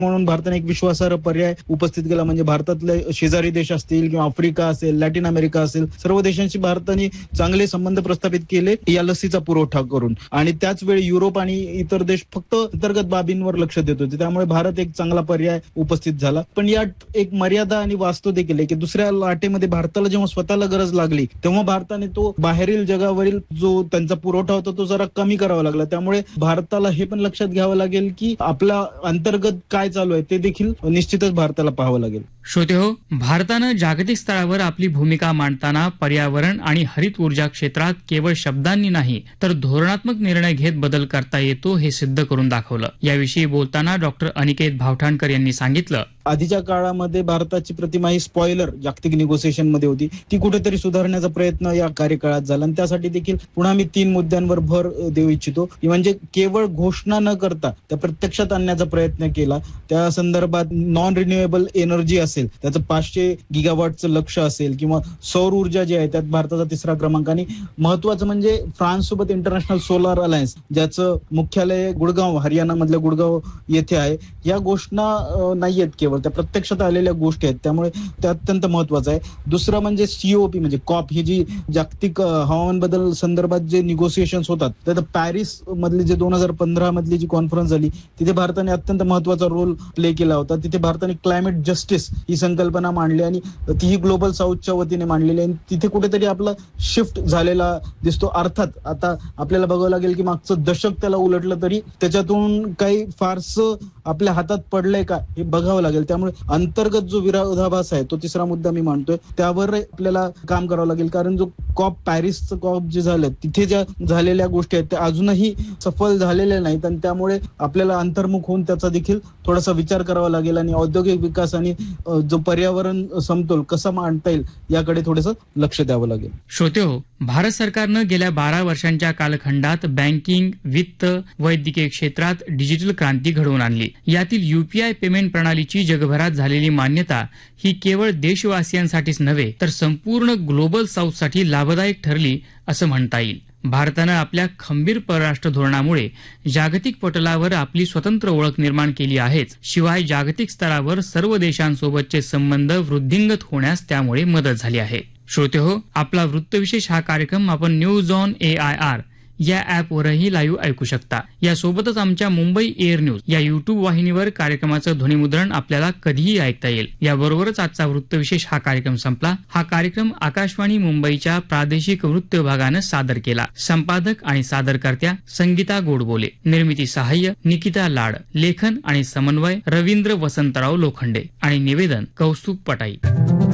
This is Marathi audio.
म्हणून भारताने एक विश्वासार्ह पर्याय उपस्थित केला. म्हणजे भारतातले शेजारी देश असतील किंवा आफ्रिका असेल, लॅटिन अमेरिका असेल, सर्व देशांशी भारताने चांगले संबंध प्रस्थापित केले या लसीचा पुरवठा करून. आणि त्याच वेळी युरोप आणि इतर देश फक्त अंतर्गत बाबींवर लक्ष देत होते. त्यामुळे भारत एक चांगला पर्याय उपस्थित झाला. पण यात एक मर्यादा आणि वास्तव देखील आहे की दुसऱ्या लाटेमध्ये भारताला जेव्हा स्वतःला गरज लागली तेव्हा भारताने तो बाहेरील जगावरील जो त्यांचा पुरवठा होता तो जरा कमी करावा लागला. त्यामुळे भारताला हे पण लक्षात घ्यावं लागेल की आपला अंतर्गत काय चालू आहे ते देखील निश्चितच भारताला पाहावं लागेल. श्रोते हो, भारतानं जागतिक स्तरावर आपली भूमिका मांडताना पर्यावरण आणि हरित ऊर्जा क्षेत्रात केवळ शब्दांनी नाही तर धोरणात्मक निर्णय घेत बदल करता येतो हे सिद्ध करून दाखवलं. याविषयी बोलताना डॉक्टर अनिकेत भावठाणकर यांनी सांगितलं, आधीच्या काळामध्ये भारताची प्रतिमा ही स्पॉइलर जागतिक निगोसिएशन मध्ये होती. ती कुठेतरी सुधारण्याचा प्रयत्न या कार्यकाळात झाला आणि त्यासाठी देखील पुन्हा मी 3 मुद्द्यांवर भर देऊ इच्छितो. म्हणजे केवळ घोषणा न करता त्या प्रत्यक्षात आणण्याचा प्रयत्न केला. त्या संदर्भात नॉन रिन्युएबल एनर्जी असेल त्याचं 500 गिगावॉटचं लक्ष असेल किंवा सौर ऊर्जा जी आहे त्यात भारताचा 3रा क्रमांक. आणि महत्वाचं म्हणजे फ्रान्स सोबत इंटरनॅशनल सोलार अलायन्स ज्याचं मुख्यालय गुडगाव हरियाणा मधल्या गुडगाव येथे आहे. या घोषणा नाहीयेत केवळ, त्या प्रत्यक्षात आलेल्या गोष्टी आहेत. त्यामुळे ते अत्यंत महत्वाचं आहे. दुसरं म्हणजे COP म्हणजे कॉप ही जी जागतिक हवामान बदल संदर्भात जे निगोसिएशन्स होतात तर पॅरिस मधली जे 2015 मधली जी कॉन्फरन्स झाली तिथे भारताने अत्यंत महत्वाचा रोल प्ले केला होता. तिथे भारताने क्लायमेट जस्टिस ही संकल्पना मांडली आणि तीही ग्लोबल साऊथच्या वतीने मांडलेली आहे. तिथे कुठेतरी आपला शिफ्ट झालेला दिसतो. अर्थात आता आपल्याला बघावं लागेल की मागचं दशक त्याला उलटलं तरी त्याच्यातून काही फारसं आपल्या हातात पडलंय का हे बघावं लागेल. त्यामुळे अंतर्गत जो विरोधाभास आहे तो 3रा मुद्दा मी मांडतोय त्यावर आपल्याला काम करावं लागेल. कारण जो कॉप पॅरिसचं कॉप जे झालं तिथे ज्या झालेल्या गोष्टी आहेत त्या अजूनही सफल झालेल्या नाहीत आणि त्यामुळे आपल्याला अंतर्मुख होऊन त्याचा देखील थोडासा विचार करावा लागेल आणि औद्योगिक विकास आणि जो पर्यावरण समतोल कसा मांडता येईल याकडे थोडंसं लक्ष द्यावं लागेल. श्रोते हो, भारत सरकारनं गेल्या 12 वर्षांच्या कालखंडात बँकिंग, वित्त, वैद्यकीय क्षेत्रात डिजिटल क्रांती घडवून आणली. यातील UPI पेमेंट प्रणालीची जगभरात झालेली मान्यता ही केवळ देशवासियांसाठीच नव्हे तर संपूर्ण ग्लोबल साऊथसाठी लाभदायक ठरली असं म्हणता येईल. भारतानं आपल्या खंबीर परराष्ट्र धोरणामुळे जागतिक पटलावर आपली स्वतंत्र ओळख निर्माण केली आहेच, शिवाय जागतिक स्तरावर सर्व देशांसोबतचे संबंध वृद्धिंगत होण्यास त्यामुळे मदत झाली आहे. श्रोते हो, आपला वृत्तविशेष हा कार्यक्रम आपण न्यूज ऑन AIR या ऍपवरही लाईव्ह ऐकू शकता. यासोबतच आमच्या मुंबई एअर न्यूज या YouTube वाहिनीवर कार्यक्रमाचं ध्वनिमुद्रण आपल्याला कधीही ऐकता येईल. याबरोबरच आजचा वृत्तविशेष हा कार्यक्रम संपला. हा कार्यक्रम आकाशवाणी मुंबईच्या प्रादेशिक वृत्त विभागानं सादर केला. संपादक आणि सादरकर्त्या संगीता गोडबोले, निर्मिती सहाय्य निकिता लाड, लेखन आणि समन्वय रवींद्र वसंतराव लोखंडे आणि निवेदन कौस्तुभ पटाई.